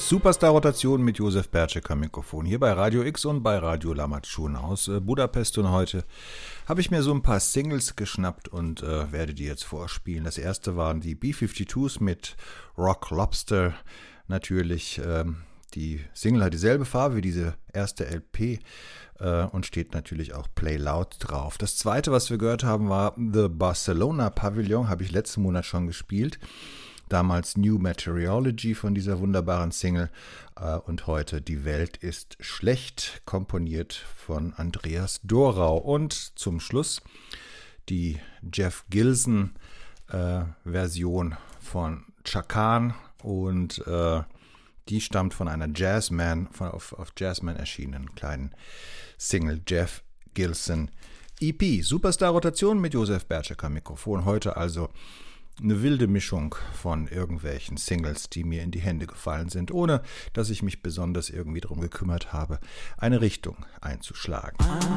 Superstar-Rotation mit Josef Bertschek am Mikrofon, hier bei Radio X und bei Radio Lamatschun aus Budapest. Und heute habe ich mir so ein paar Singles geschnappt und werde die jetzt vorspielen. Das erste waren die B-52s mit Rock Lobster. Natürlich, die Single hat dieselbe Farbe wie diese erste LP und steht natürlich auch Play Loud drauf. Das zweite, was wir gehört haben, war The Barcelona Pavilion, habe ich letzten Monat schon gespielt. Damals New Meteorology von dieser wunderbaren Single und heute Die Welt ist schlecht, komponiert von Andreas Dorau. Und zum Schluss die Jeff Gilson Version von Chakan und die stammt von einer Jazzman, auf Jazzman erschienenen kleinen Single Jeff Gilson EP. Superstar-Rotation mit Josef Bertschek am Mikrofon. Heute also eine wilde Mischung von irgendwelchen Singles, die mir in die Hände gefallen sind, ohne dass ich mich besonders irgendwie darum gekümmert habe, eine Richtung einzuschlagen.